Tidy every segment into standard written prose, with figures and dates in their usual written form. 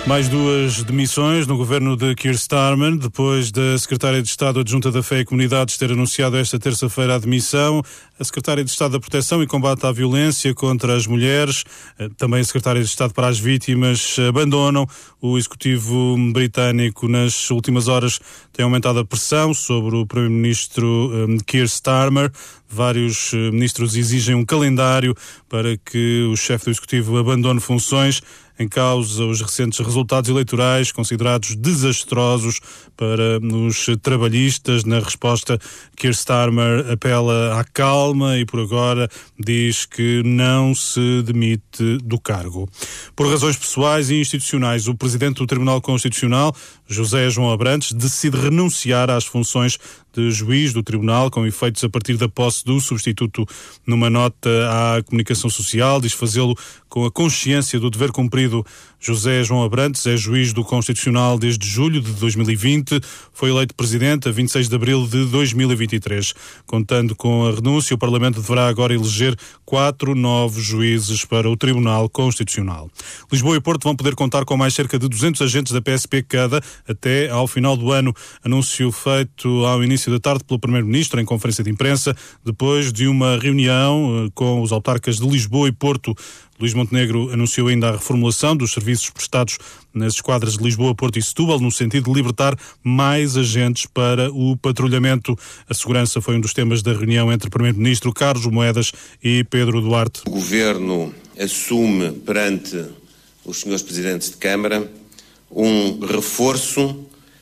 Mais duas demissões no governo de Keir Starmer, depois da secretária de Estado adjunta da Fé e Comunidades ter anunciado esta terça-feira a demissão. A secretária de Estado da Proteção e Combate à Violência contra as Mulheres, também a secretária de Estado para as Vítimas, abandonam. O executivo britânico, nas últimas horas, tem aumentado a pressão sobre o primeiro-ministro Keir Starmer. Vários ministros exigem um calendário para que o chefe do executivo abandone funções. Em causa os recentes resultados eleitorais considerados desastrosos para os trabalhistas. Na resposta, Keir Starmer apela à calma e por agora diz que não se demite do cargo. Por razões pessoais e institucionais, o presidente do Tribunal Constitucional, José João Abrantes, decide renunciar às funções de juiz do Tribunal, com efeitos a partir da posse do substituto. Numa nota à comunicação social, diz fazê-lo com a consciência do dever cumprido. José João Abrantes é juiz do Constitucional desde julho de 2020, foi eleito presidente a 26 de abril de 2023. Contando com a renúncia, o Parlamento deverá agora eleger 4 novos juízes para o Tribunal Constitucional. Lisboa e Porto vão poder contar com mais cerca de 200 agentes da PSP cada até ao final do ano. Anúncio feito ao início da tarde pelo Primeiro-Ministro em conferência de imprensa, depois de uma reunião com os autarcas de Lisboa e Porto. Luís Montenegro anunciou ainda a reformulação dos serviços prestados nas esquadras de Lisboa, Porto e Setúbal, no sentido de libertar mais agentes para o patrulhamento. A segurança foi um dos temas da reunião entre o Primeiro-Ministro Carlos Moedas e Pedro Duarte. O Governo assume perante os senhores Presidentes de Câmara um reforço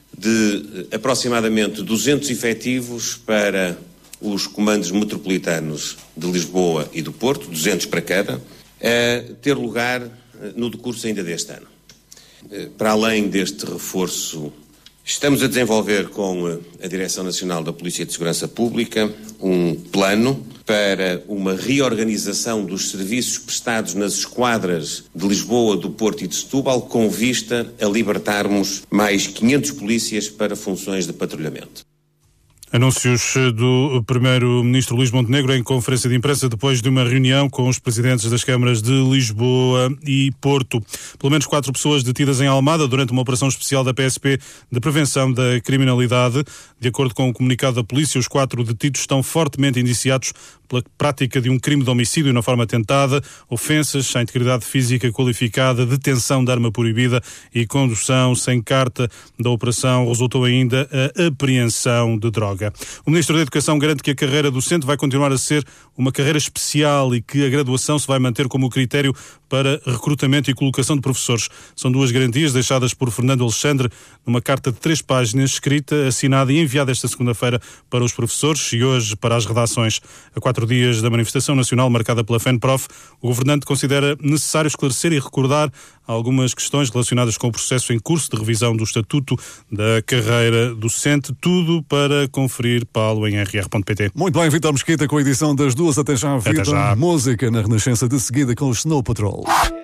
de aproximadamente 200 efetivos para os comandos metropolitanos de Lisboa e do Porto, 200 para cada, a ter lugar no decurso ainda deste ano. Para além deste reforço, estamos a desenvolver com a Direção Nacional da Polícia de Segurança Pública um plano para uma reorganização dos serviços prestados nas esquadras de Lisboa, do Porto e de Setúbal, com vista a libertarmos mais 500 polícias para funções de patrulhamento. Anúncios do Primeiro-Ministro Luís Montenegro em conferência de imprensa depois de uma reunião com os presidentes das câmaras de Lisboa e Porto. Pelo menos 4 pessoas detidas em Almada durante uma operação especial da PSP de prevenção da criminalidade. De acordo com o comunicado da polícia, os 4 detidos estão fortemente indiciados pela prática de um crime de homicídio na forma tentada, ofensas à integridade física qualificada, detenção de arma proibida e condução sem carta. Da operação resultou ainda a apreensão de droga. O Ministro da Educação garante que a carreira docente vai continuar a ser uma carreira especial e que a graduação se vai manter como critério para recrutamento e colocação de professores. São 2 garantias deixadas por Fernando Alexandre numa carta de 3 páginas, escrita, assinada e enviada esta segunda-feira para os professores e hoje para as redações. A 4 dias da manifestação nacional marcada pela FENPROF, o governante considera necessário esclarecer e recordar algumas questões relacionadas com o processo em curso de revisão do Estatuto da Carreira Docente. Tudo para conferir, Paulo, em rr.pt. Muito bem, Vítor Mesquita com a edição das 2. Até já, Vítor. Até já. Música na Renascença, de seguida com o Snow Patrol.